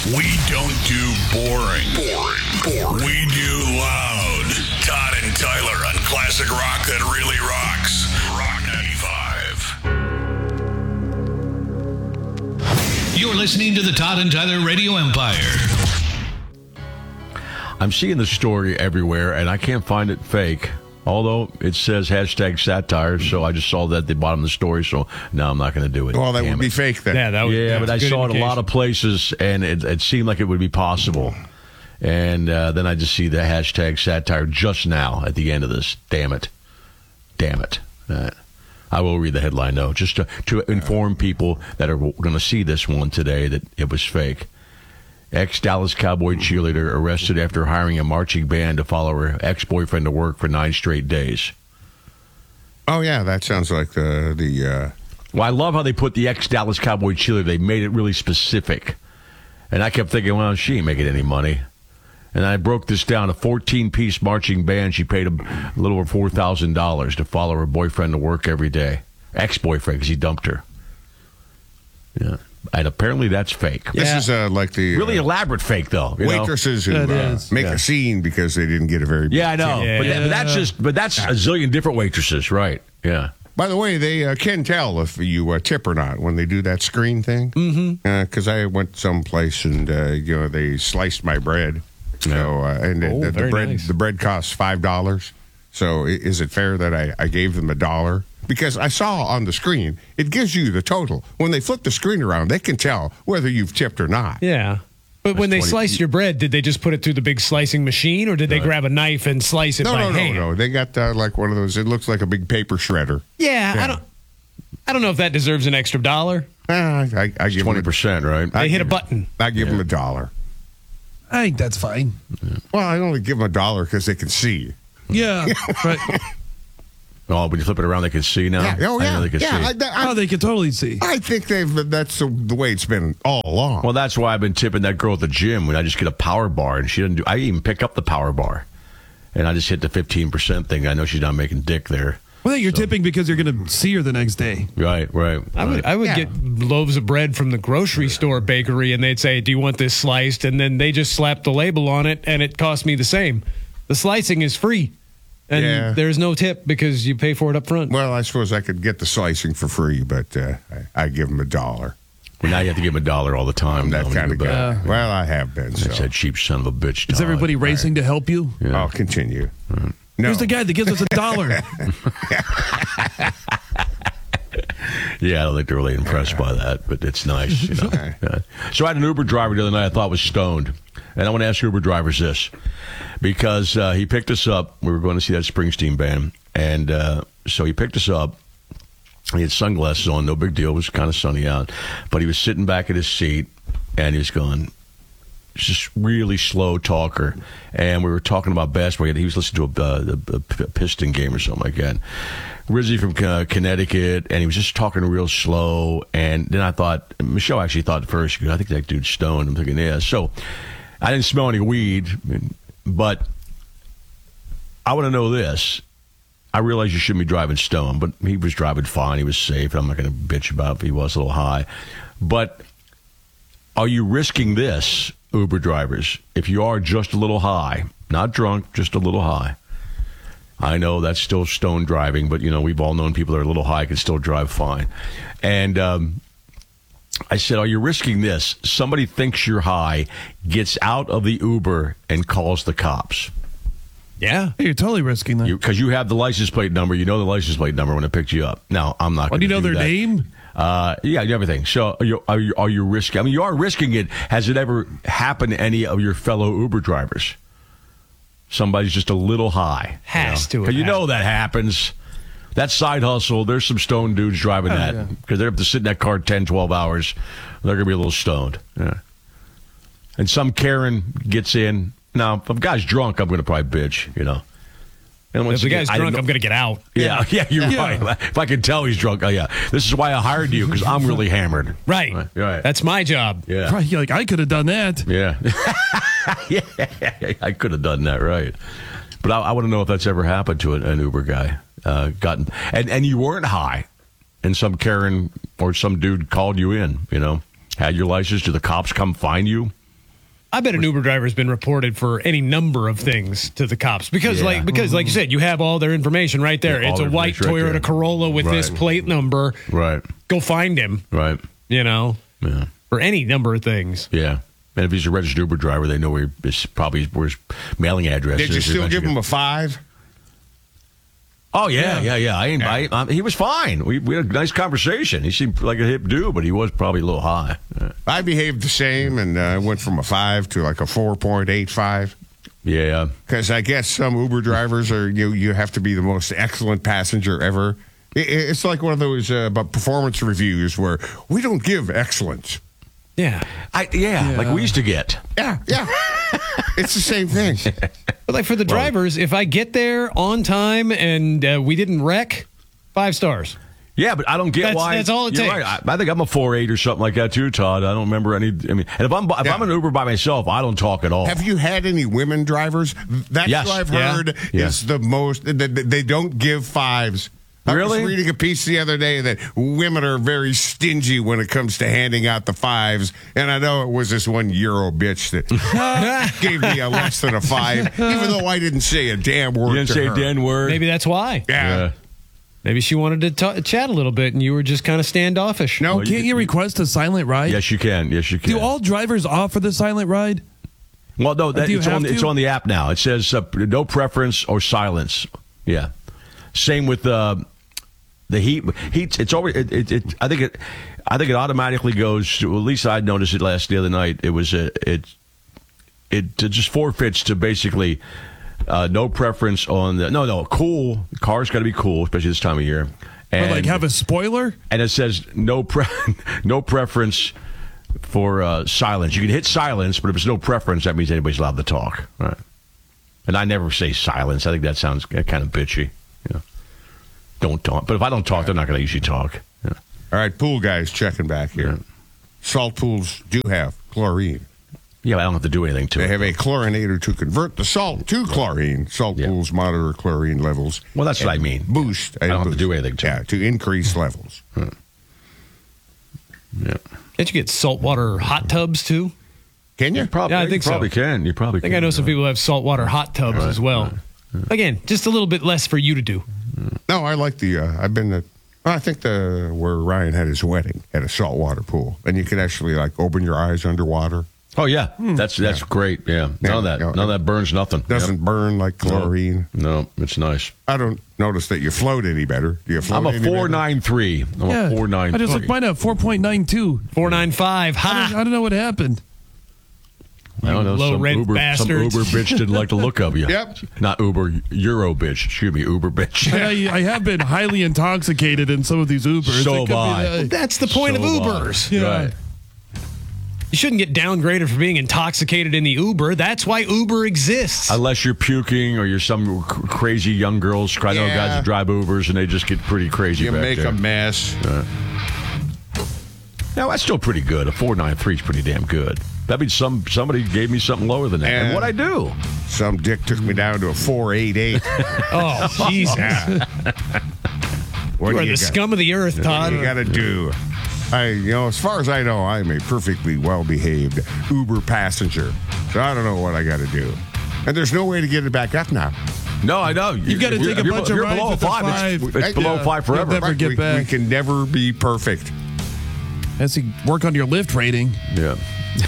We don't do boring. We do loud. Todd and Tyler on classic rock that really rocks. Rock 95. You're listening to the Todd and Tyler Radio Empire. I'm seeing the story everywhere, and I can't find it fake. Although it says hashtag satire, so I just saw that at the bottom of the story, so now I'm not going to do it. Well, that would be fake then. Yeah, but I saw it a lot of places, and it seemed like it would be possible. And then I just see the hashtag satire just now at the end of this. Damn it. I will read the headline, though, just to inform people that are going to see this one today that it was fake. Ex-Dallas Cowboy cheerleader arrested after hiring a marching band to follow her ex-boyfriend to work for 9 straight days. Oh, yeah, that sounds like the Well, I love how they put the ex-Dallas Cowboy cheerleader. They made it really specific. And I kept thinking, well, she ain't making any money. And I broke this down. A 14-piece marching band, she paid a little over $4,000 to follow her boyfriend to work every day. Ex-boyfriend, because he dumped her. Yeah. And apparently that's fake. This is like the really elaborate fake, though. Waitresses who make a scene because they didn't get a very big I know. tip. But that's a zillion different waitresses, right? Yeah. By the way, they can tell if you tip or not when they do that screen thing. Mm-hmm. Because I went someplace and they sliced my bread. So the bread costs $5. So is it fair that I gave them $1? Because I saw on the screen, it gives you the total. When they flip the screen around, they can tell whether you've tipped or not. Yeah. But when they slice your bread, did they just put it through the big slicing machine, or did they grab a knife and slice it by hand? No. They got like one of those. It looks like a big paper shredder. Yeah. I don't know if that deserves an extra $1. I give 20%, right? They hit a button. I give them $1. I think that's fine. Yeah. Well, I only give them $1 because they can see. Yeah. Right. Oh, when you flip it around, they can see now? Yeah. Oh, yeah. I know they can see. They can totally see. I think that's the way it's been all along. Well, that's why I've been tipping that girl at the gym when I just get a power bar, and she doesn't do. I even pick up the power bar, and I just hit the 15% thing. I know she's not making dick there. Well, you're tipping because you're going to see her the next day. Right. I would get loaves of bread from the grocery store bakery, and they'd say, "Do you want this sliced?" And then they just slap the label on it, and it cost me the same. The slicing is free. And there's no tip because you pay for it up front. Well, I suppose I could get the slicing for free, but I give them $1. Well, now you have to give them $1 all the time. I'm that kind of guy. Well, I have been. That's that cheap son of a bitch. Todd. Is everybody racing to help you? Yeah. I'll continue. Right. No. Who's the guy that gives us $1? Yeah, I don't think they're really impressed by that, but it's nice. So I had an Uber driver the other night I thought was stoned. And I want to ask Uber drivers this, because he picked us up. We were going to see that Springsteen band. And so he picked us up. He had sunglasses on, no big deal. It was kind of sunny out. But he was sitting back at his seat, and he was going, just really slow talker. And we were talking about basketball. He was listening to a Piston game or something like that. Originally from Connecticut, and he was just talking real slow. And then I thought, Michelle actually thought at first, I think that dude's stoned. I'm thinking, yeah. So I didn't smell any weed, but I want to know this. I realize you shouldn't be driving stoned, but he was driving fine. He was safe. I'm not going to bitch about if he was a little high. But are you risking this, Uber drivers, if you are just a little high? Not drunk, just a little high. I know that's still stone driving, but, we've all known people that are a little high can still drive fine. And I said, are you risking this? Somebody thinks you're high, gets out of the Uber, and calls the cops. Yeah. You're totally risking that. Because you have the license plate number. You know the license plate number when it picked you up. Now, I'm not going to do that. Do you know their name? Yeah, everything. So are you risking? I mean, you are risking it. Has it ever happened to any of your fellow Uber drivers? Somebody's just a little high. Has to. Because that happens. That side hustle, there's some stoned dudes driving that. Because they have to sit in that car 10, 12 hours. They're going to be a little stoned. Yeah. And some Karen gets in. Now, if a guy's drunk, I'm going to probably bitch, And if the guy's drunk, I'm going to get out. Yeah, you're right. If I can tell he's drunk, this is why I hired you, because I'm really hammered. Right. That's my job. Yeah. Right. You're like, I could have done that. Yeah. I could have done that, right. But I want to know if that's ever happened to an Uber guy. And you weren't high, and some Karen or some dude called you in, had your license. Do the cops come find you? I bet an Uber driver's been reported for any number of things to the cops because, like you said, you have all their information right there. Yeah, it's a white Toyota Corolla with this plate number. Right. Go find him. Right. Yeah. For any number of things. Yeah. And if he's a registered Uber driver, they know where his mailing address is. Did you still give him a 5? Oh, yeah. He was fine. We had a nice conversation. He seemed like a hip dude, but he was probably a little high. I behaved the same and went from a 5 to like a 4.85. Yeah. Because I guess some Uber drivers are, you have to be the most excellent passenger ever. It's like one of those performance reviews where we don't give excellence. Yeah. Like we used to get. Yeah. It's the same thing. But like for the drivers, if I get there on time and we didn't wreck, 5 stars. Yeah, but I don't get why. That's all it takes. Right. I think I'm a 4.8 or something like that too, Todd. I don't remember any. I mean, and if I'm an Uber by myself, I don't talk at all. Have you had any women drivers? That's what I've heard is the most. They don't give 5s. Really? I was reading a piece the other day that women are very stingy when it comes to handing out the 5s. And I know it was this one Euro bitch that gave me a less than a 5, even though I didn't say a damn word. You didn't say a damn word? Maybe that's why. Yeah. Maybe she wanted to chat a little bit and you were just kind of standoffish. No, can't you request a silent ride? Yes, you can. Do all drivers offer the silent ride? Well, no, it's on the app now. It says no preference or silence. Yeah. Same with the heat. It's always. I think it automatically goes to. At least I noticed it the other night. It was it just forfeits to basically no preference on the cool. The car's got to be cool, especially this time of year. And like have a spoiler. And it says no preference for silence. You can hit silence, but if it's no preference, that means anybody's allowed to talk. Right. And I never say silence. I think that sounds kind of bitchy. Don't talk. But if I don't talk, they're not going to usually talk. Yeah. All right, pool guys checking back here. Yeah. Salt pools do have chlorine. Yeah, I don't have to do anything to it. They have a chlorinator to convert the salt to chlorine. Salt pools monitor chlorine levels. Well, that's what I mean. Boost. I don't have to do anything to it. To increase levels. Yeah. Can't you get saltwater hot tubs, too? Can you? I think so. You probably can. I know some people have saltwater hot tubs as well. Right. Again, just a little bit less for you to do. No, I like the. I've been at. I think where Ryan had his wedding at a saltwater pool, and you can actually open your eyes underwater. Oh yeah, that's great. Yeah, none of that burns nothing. Doesn't burn like chlorine. No, it's nice. I don't notice that you float any better. Do you float? I'm a 4.93. I'm a 4.93. I just looked mine up 4.92. 4.95. Ha! I don't know what happened. I don't know. Low rent bastards. Some Uber bitch didn't like the look of you. Yep. Not Uber, Euro bitch. Excuse me, Uber bitch. I have been highly intoxicated in some of these Ubers. So have I. That's the point of Ubers. Yeah. Right. You shouldn't get downgraded for being intoxicated in the Uber. That's why Uber exists. Unless you're puking or you're some crazy young girls. I know guys that drive Ubers and they just get pretty crazy You back make there. a mess. Now, that's still pretty good. A 4.93 is pretty damn good. That means somebody gave me something lower than that. And what'd I do? Some dick took me down to a 4.88. Oh, Jesus. What you are the scum of the earth, Todd. What do you got to do? As far as I know, I'm a perfectly well-behaved Uber passenger. So I don't know what I got to do. And there's no way to get it back up now. No, I know. You've got to take a bunch of rides below with the 5. It's below 5 forever. Never get back. We can never be perfect. Has to work on your lift rating. Yeah.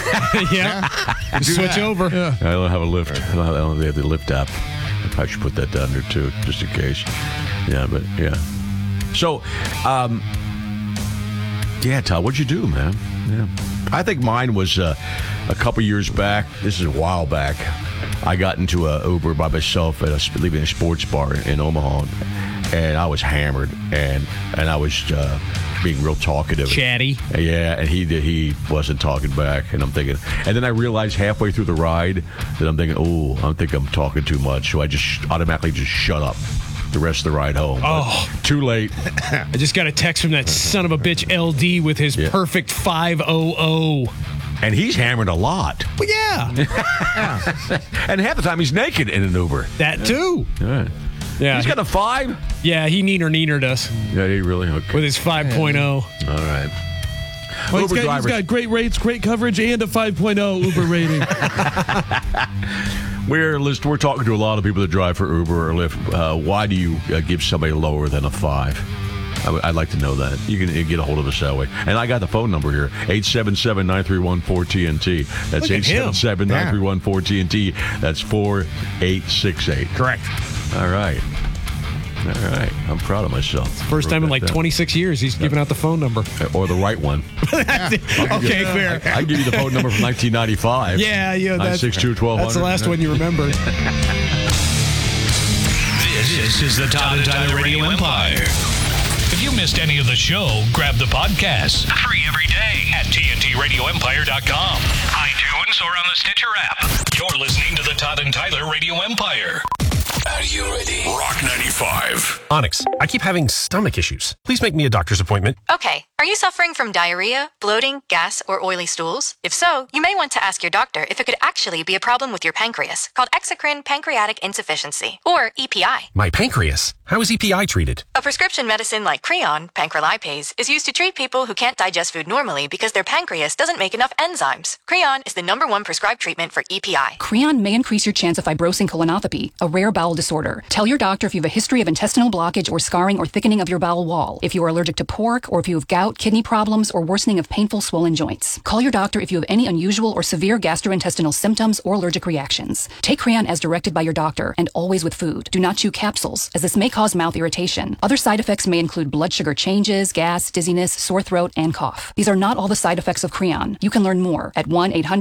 Switch over. Yeah. I don't have a lift. I don't have the lift app. I should put that down there too, just in case. Yeah, but yeah. So, Todd, what'd you do, man? Yeah. I think mine was a couple years back. This is a while back. I got into a Uber by myself leaving a sports bar in Omaha, and I was hammered, and I was being real talkative, chatty. Yeah, and he wasn't talking back, and I'm thinking, and then I realized halfway through the ride that I'm thinking, I'm talking too much, so I just automatically just shut up the rest of the ride home. Oh, but too late. I just got a text from that son of a bitch LD with his perfect 500. And he's hammered a lot. Well, yeah. And half the time he's naked in an Uber. That too. Yeah. Yeah. He's got a 5? Yeah, he neenered us. Yeah, he really? Okay. With his 5.0. All right. Well, he's got great rates, great coverage, and a 5.0 Uber rating. We're talking to a lot of people that drive for Uber or Lyft. Why do you give somebody lower than a 5? I'd like to know that. You can get a hold of us that way. And I got the phone number here, 877-931-4TNT. That's 877-931-4TNT. That's 4868. Correct. All right. I'm proud of myself. First time in like 26 years he's giving out the phone number. Or the right one. Okay, fair. I give you the phone number from 1995. Yeah, that's 962-1200. That's the last one you remember. This is the Todd and Tyler Radio Empire. If you missed any of the show, grab the podcast. Free every day at TNTRadioEmpire.com, iTunes, or on the Stitcher app. You're listening to the Todd and Tyler Radio Empire. Are you ready? Rock 95. Onyx, I keep having stomach issues. Please make me a doctor's appointment. Okay. Are you suffering from diarrhea, bloating, gas, or oily stools? If so, you may want to ask your doctor if it could actually be a problem with your pancreas, called exocrine pancreatic insufficiency, or EPI. My pancreas? How is EPI treated? A prescription medicine like Creon, pancrelipase, is used to treat people who can't digest food normally because their pancreas doesn't make enough enzymes. Creon is the #1 prescribed treatment for EPI. Creon may increase your chance of fibrosing colonopathy, a rare bowel disorder. Tell your doctor if you have a history of intestinal blockage or scarring or thickening of your bowel wall, if you are allergic to pork, or if you have gout, kidney problems, or worsening of painful swollen joints. Call your doctor if you have any unusual or severe gastrointestinal symptoms or allergic reactions. Take Creon as directed by your doctor and always with food. Do not chew capsules, as this may cause mouth irritation. Other side effects may include blood sugar changes, gas, dizziness, sore throat, and cough. These are not all the side effects of Creon. You can learn more at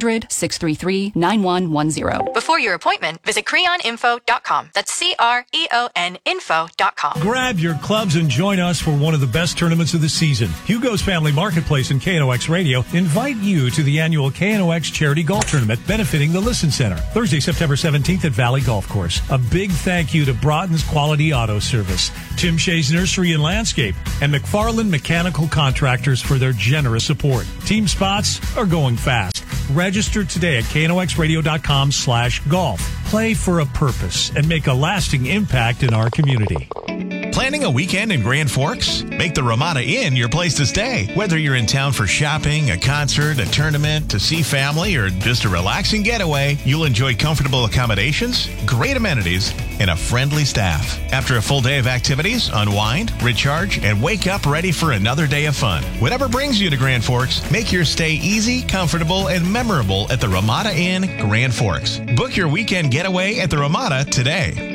1-800-633-9110. Before your appointment, visit creoninfo.com. That's CREON info.com. Grab your clubs and join us for one of the best tournaments of the season. Hugo's Family Marketplace and KNOX Radio invite you to the annual KNOX Charity Golf Tournament benefiting the Listen Center, Thursday, September 17th at Valley Golf Course. A big thank you to Broughton's Quality Auto Service, Tim Shea's Nursery and Landscape, and McFarland Mechanical Contractors for their generous support. Team spots are going fast. Register today at knoxradio.com/golf. Play for a purpose and make a lasting impact in our community. Planning a weekend in Grand Forks? Make the Ramada Inn your place to stay. Whether you're in town for shopping, a concert, a tournament, to see family, or just a relaxing getaway, you'll enjoy comfortable accommodations, great amenities, and a friendly staff. After a full day of activities, unwind, recharge, and wake up ready for another day of fun. Whatever brings you to Grand Forks, make your stay easy, comfortable, and memorable at the Ramada Inn, Grand Forks. Book your weekend getaway at the Ramada today.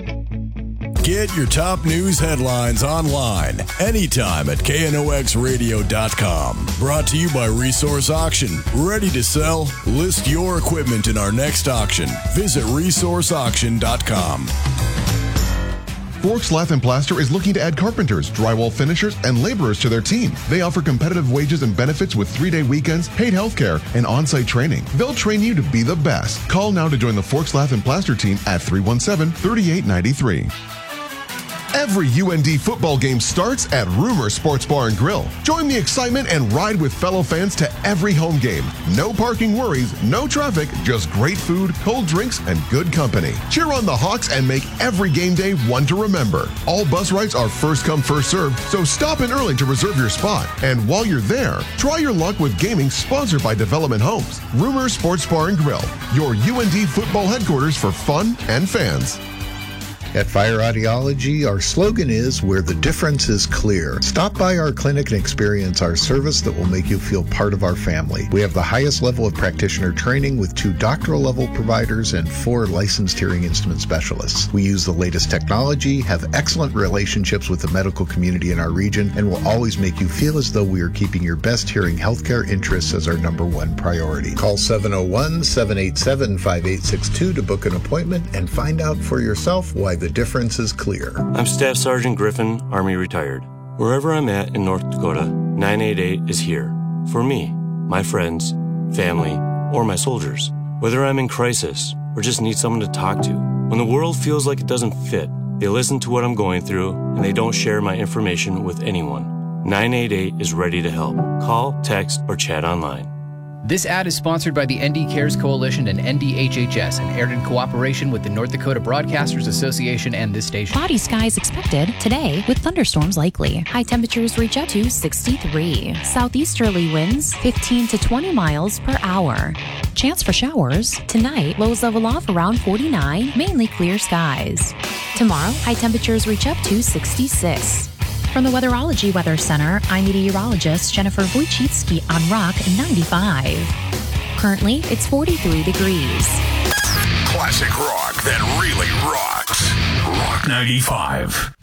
Get your top news headlines online anytime at knoxradio.com. Brought to you by Resource Auction. Ready to sell? List your equipment in our next auction. Visit resourceauction.com. Forks Lath and Plaster is looking to add carpenters, drywall finishers, and laborers to their team. They offer competitive wages and benefits with 3-day weekends, paid health care, and on-site training. They'll train you to be the best. Call now to join the Forks Lath and Plaster team at 317-3893. Every UND football game starts at Rumor Sports Bar and Grill. Join the excitement and ride with fellow fans to every home game. No parking worries, no traffic, just great food, cold drinks, and good company. Cheer on the Hawks and make every game day one to remember. All bus rides are first come, first served, so stop in early to reserve your spot. And while you're there, try your luck with gaming sponsored by Development Homes. Rumor Sports Bar and Grill, your UND football headquarters for fun and fans. At Fire Audiology, our slogan is, where the difference is clear. Stop by our clinic and experience our service that will make you feel part of our family. We have the highest level of practitioner training with 2 doctoral level providers and 4 licensed hearing instrument specialists. We use the latest technology, have excellent relationships with the medical community in our region, and will always make you feel as though we are keeping your best hearing healthcare interests as our #1 priority. Call 701-787-5862 to book an appointment and find out for yourself why the difference is clear. I'm Staff Sergeant Griffin, Army retired. Wherever I'm at in North Dakota, 988 is here. For me, my friends, family, or my soldiers. Whether I'm in crisis or just need someone to talk to. When the world feels like it doesn't fit, they listen to what I'm going through and they don't share my information with anyone. 988 is ready to help. Call, text, or chat online. This ad is sponsored by the ND Cares Coalition and NDHHS and aired in cooperation with the North Dakota Broadcasters Association and this station. Cloudy skies expected today with thunderstorms likely. High temperatures reach up to 63. Southeasterly winds 15 to 20 miles per hour. Chance for showers tonight. Lows level off around 49. Mainly clear skies. Tomorrow, high temperatures reach up to 66. From the Weatherology Weather Center, I'm meteorologist Jennifer Wojcicki on Rock 95. Currently, it's 43 degrees. Classic rock that really rocks. Rock 95.